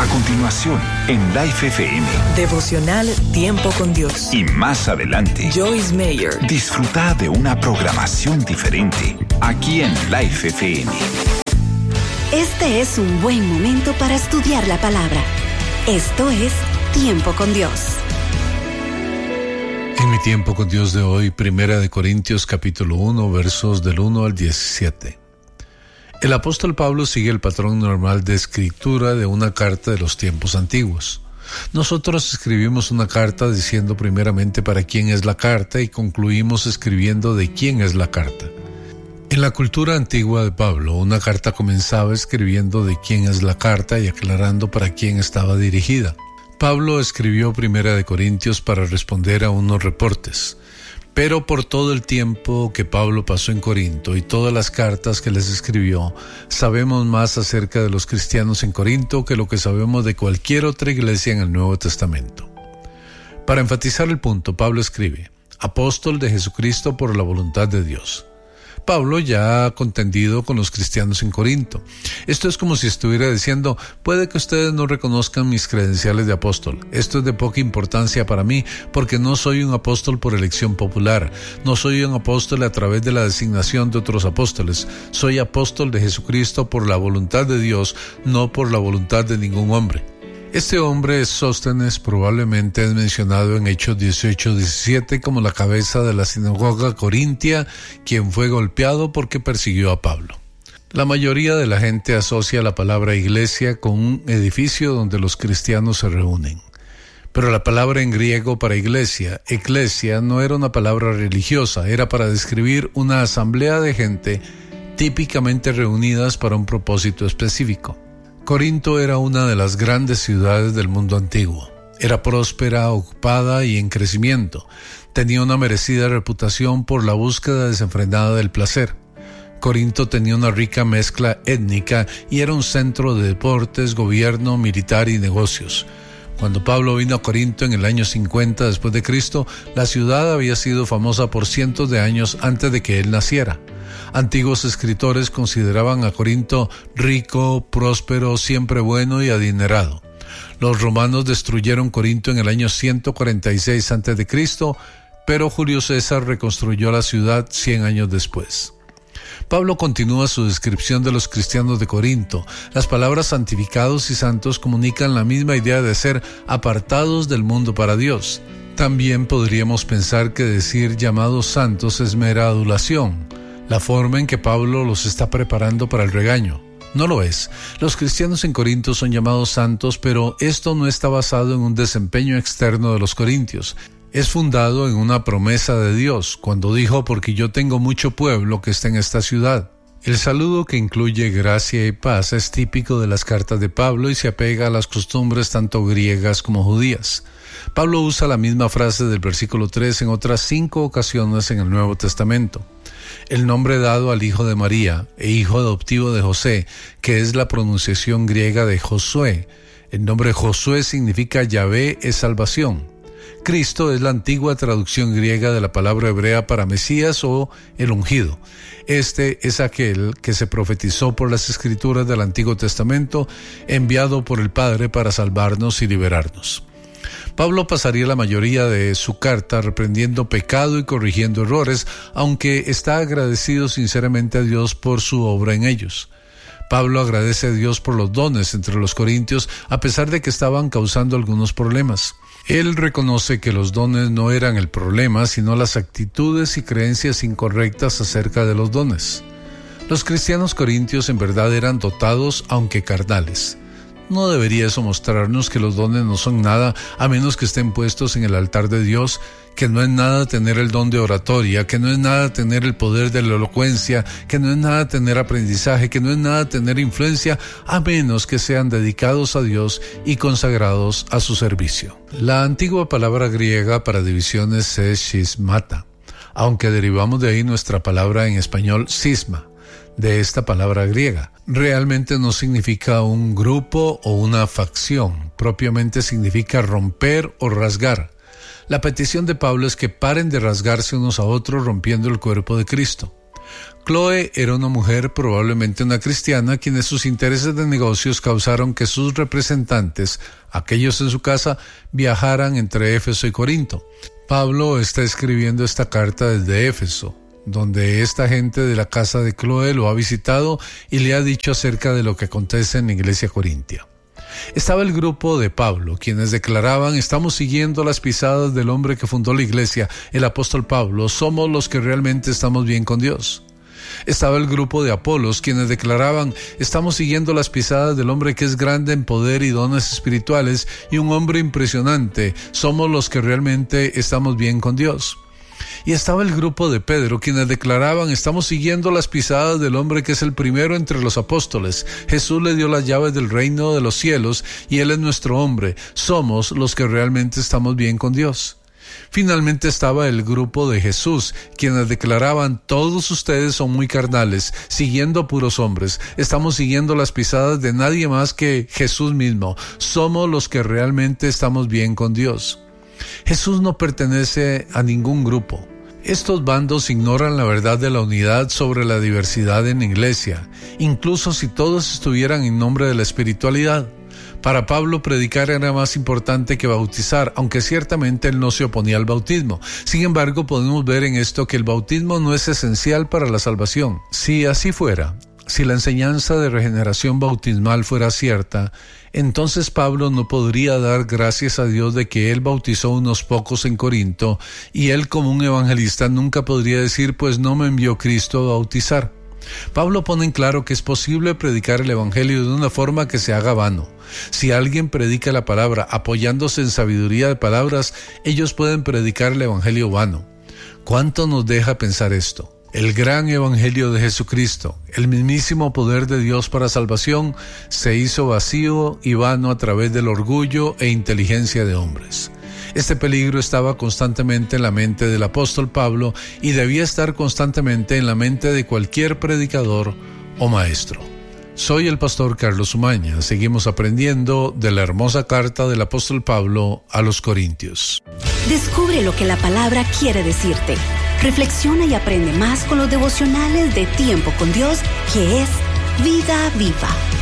continuación, en Life FM. Devocional Tiempo con Dios. Y más adelante, Joyce Meyer. Disfruta de una programación diferente, aquí en Life FM. Este es un buen momento para estudiar la palabra. Esto es Tiempo con Dios. En mi tiempo con Dios de hoy, 1 Corintios capítulo 1, versos del 1 al 17. El apóstol Pablo sigue el patrón normal de escritura de una carta de los tiempos antiguos. Nosotros escribimos una carta diciendo primeramente para quién es la carta y concluimos escribiendo de quién es la carta. En la cultura antigua de Pablo, una carta comenzaba escribiendo de quién es la carta y aclarando para quién estaba dirigida. Pablo escribió 1 Corintios para responder a unos reportes. Pero por todo el tiempo que Pablo pasó en Corinto y todas las cartas que les escribió, sabemos más acerca de los cristianos en Corinto que lo que sabemos de cualquier otra iglesia en el Nuevo Testamento. Para enfatizar el punto, Pablo escribe: apóstol de Jesucristo por la voluntad de Dios. Pablo ya ha contendido con los cristianos en Corinto. Esto es como si estuviera diciendo: puede que ustedes no reconozcan mis credenciales de apóstol. Esto es de poca importancia para mí, porque no soy un apóstol por elección popular. No soy un apóstol a través de la designación de otros apóstoles. Soy apóstol de Jesucristo por la voluntad de Dios, no por la voluntad de ningún hombre. Este hombre, Sóstenes, probablemente es mencionado en Hechos 18-17 como la cabeza de la sinagoga corintia, quien fue golpeado porque persiguió a Pablo. La mayoría de la gente asocia la palabra iglesia con un edificio donde los cristianos se reúnen. Pero la palabra en griego para iglesia, eklesia, no era una palabra religiosa, era para describir una asamblea de gente típicamente reunidas para un propósito específico. Corinto era una de las grandes ciudades del mundo antiguo. Era próspera, ocupada y en crecimiento. Tenía una merecida reputación por la búsqueda desenfrenada del placer. Corinto tenía una rica mezcla étnica y era un centro de deportes, gobierno, militar y negocios. Cuando Pablo vino a Corinto en el año 50 después de Cristo, la ciudad había sido famosa por cientos de años antes de que él naciera. Antiguos escritores consideraban a Corinto rico, próspero, siempre bueno y adinerado. Los romanos destruyeron Corinto en el año 146 a.C., pero Julio César reconstruyó la ciudad 100 años después. Pablo continúa su descripción de los cristianos de Corinto. Las palabras santificados y santos comunican la misma idea de ser apartados del mundo para Dios. También podríamos pensar que decir llamados santos es mera adulación, la forma en que Pablo los está preparando para el regaño. No lo es. Los cristianos en Corinto son llamados santos, pero esto no está basado en un desempeño externo de los corintios. Es fundado en una promesa de Dios, cuando dijo: porque yo tengo mucho pueblo que está en esta ciudad. El saludo, que incluye gracia y paz, es típico de las cartas de Pablo y se apega a las costumbres tanto griegas como judías. Pablo usa la misma frase del versículo 3 en otras 5 ocasiones en el Nuevo Testamento. El nombre dado al hijo de María e hijo adoptivo de José, que es la pronunciación griega de Josué. El nombre Josué significa Yahvé es salvación. Cristo es la antigua traducción griega de la palabra hebrea para Mesías o el ungido. Este es aquel que se profetizó por las escrituras del Antiguo Testamento, enviado por el Padre para salvarnos y liberarnos. Pablo pasaría la mayoría de su carta reprendiendo pecado y corrigiendo errores, aunque está agradecido sinceramente a Dios por su obra en ellos. Pablo agradece a Dios por los dones entre los corintios, a pesar de que estaban causando algunos problemas. Él reconoce que los dones no eran el problema, sino las actitudes y creencias incorrectas acerca de los dones. Los cristianos corintios en verdad eran dotados, aunque carnales. ¿No debería eso mostrarnos que los dones no son nada a menos que estén puestos en el altar de Dios? Que no es nada tener el don de oratoria, que no es nada tener el poder de la elocuencia, que no es nada tener aprendizaje, que no es nada tener influencia, a menos que sean dedicados a Dios y consagrados a su servicio. La antigua palabra griega para divisiones es schismata, aunque derivamos de ahí nuestra palabra en español cisma, de esta palabra griega. Realmente no significa un grupo o una facción, propiamente significa romper o rasgar. La petición de Pablo es que paren de rasgarse unos a otros rompiendo el cuerpo de Cristo. Chloe era una mujer, probablemente una cristiana, quienes sus intereses de negocios causaron que sus representantes, aquellos en su casa, viajaran entre Éfeso y Corinto. Pablo está escribiendo esta carta desde Éfeso, donde esta gente de la casa de Chloe lo ha visitado y le ha dicho acerca de lo que acontece en la iglesia corintia. Estaba el grupo de Pablo, quienes declaraban: estamos siguiendo las pisadas del hombre que fundó la iglesia, el apóstol Pablo, somos los que realmente estamos bien con Dios. Estaba el grupo de Apolos, quienes declaraban: estamos siguiendo las pisadas del hombre que es grande en poder y dones espirituales y un hombre impresionante, somos los que realmente estamos bien con Dios. Y estaba el grupo de Pedro, quienes declaraban: estamos siguiendo las pisadas del hombre que es el primero entre los apóstoles. Jesús le dio las llaves del reino de los cielos y Él es nuestro hombre. Somos los que realmente estamos bien con Dios. Finalmente estaba el grupo de Jesús, quienes declaraban: todos ustedes son muy carnales, siguiendo a puros hombres. Estamos siguiendo las pisadas de nadie más que Jesús mismo. Somos los que realmente estamos bien con Dios. Jesús no pertenece a ningún grupo. Estos bandos ignoran la verdad de la unidad sobre la diversidad en la iglesia, incluso si todos estuvieran en nombre de la espiritualidad. Para Pablo, predicar era más importante que bautizar, aunque ciertamente él no se oponía al bautismo. Sin embargo, podemos ver en esto que el bautismo no es esencial para la salvación. Si así fuera, si la enseñanza de regeneración bautismal fuera cierta, entonces Pablo no podría dar gracias a Dios de que él bautizó unos pocos en Corinto, y él como un evangelista nunca podría decir: pues no me envió Cristo a bautizar. Pablo pone en claro que es posible predicar el evangelio de una forma que se haga vano. Si alguien predica la palabra apoyándose en sabiduría de palabras, ellos pueden predicar el evangelio vano. ¿Cuánto nos deja pensar esto? El gran evangelio de Jesucristo, el mismísimo poder de Dios para salvación, se hizo vacío y vano a través del orgullo e inteligencia de hombres. Este peligro estaba constantemente en la mente del apóstol Pablo y debía estar constantemente en la mente de cualquier predicador o maestro. Soy el pastor Carlos Umaña. Seguimos aprendiendo de la hermosa carta del apóstol Pablo a los Corintios. Descubre lo que la palabra quiere decirte. Reflexiona y aprende más con los devocionales de Tiempo con Dios, que es Vida Viva.